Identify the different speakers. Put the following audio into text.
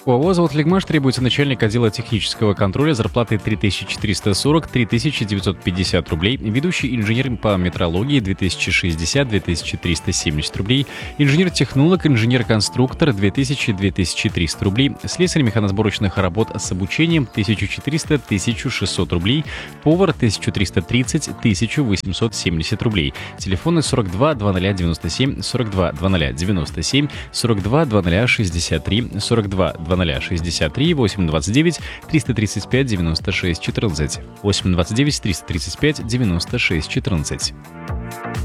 Speaker 1: ОАО «Завод-Лигмаш» требуется начальник отдела технического контроля зарплатой 3440-3950 рублей, ведущий инженер по метрологии 2060-2370 рублей, инженер-технолог, инженер-конструктор 2000-2300 рублей, слесарь механосборочных работ с обучением 1400-1600 рублей, повар 1330-1870 рублей. Телефоны 42 2097, 42 2097, 42 2063, 42 2063, 829 335 96 14, 829 335 96 14.